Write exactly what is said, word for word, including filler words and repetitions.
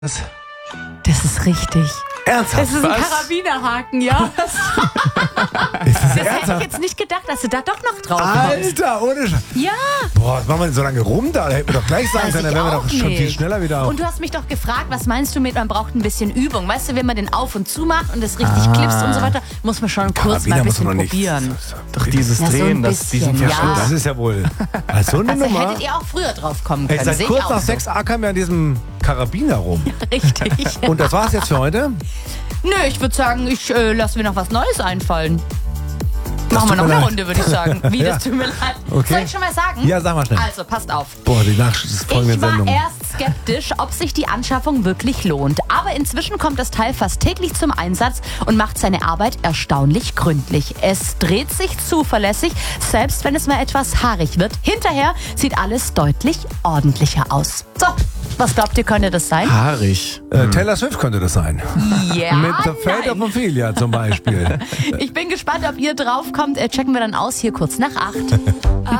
Das, Das ist richtig. ernsthaft? Das ist ein Was? Karabinerhaken, ja. Ist das Das hätte ich ernsthaft? jetzt nicht gedacht, dass du da doch noch drauf kommst. Alter, ohne Sch Ja. Boah, was machen wir denn so lange rum da? Da hätten wir doch gleich sagen Weiß können, dann ich wären wir auch doch schon nicht. viel schneller wieder. Und du hast mich doch gefragt, was meinst du mit, man braucht ein bisschen Übung. Weißt du, wenn man den auf und zu macht und es richtig Ah. klipst und so weiter, muss man schon kurz mal Karabiner ein muss man bisschen noch nicht. probieren. Doch dieses Ja, so Drehen, ein das, bisschen, diesen ja. Stimmt, das ist ja wohl. Also eine Also Nummer. hättet ihr auch früher drauf kommen Hey, können. seit Sehe ich kurz auch nach so. sechs ackern wir an diesem Karabiner rum. Richtig. Und das war's jetzt für heute? Nö, ich würde sagen, ich äh, lasse mir noch was Neues einfallen. Machen wir tut noch mir eine leid. Runde, würde ich sagen. Wie, Ja. das tut mir leid. Okay. Soll ich schon mal sagen? Ja, sag mal schnell. Also, passt auf. Boah, die nachfolgende Ich war Sendung. erst skeptisch, ob sich die Anschaffung wirklich lohnt. Aber inzwischen kommt das Teil fast täglich zum Einsatz und macht seine Arbeit erstaunlich gründlich. Es dreht sich zuverlässig, selbst wenn es mal etwas haarig wird. Hinterher sieht alles deutlich ordentlicher aus. So, was glaubt ihr, könnte das sein? Haarig. Äh, Taylor Swift könnte das sein. Ja, Mit The Fate nein. of Ophelia zum Beispiel. Ich bin gespannt, ob ihr draufkommt. Äh, checken wir dann aus hier kurz nach acht.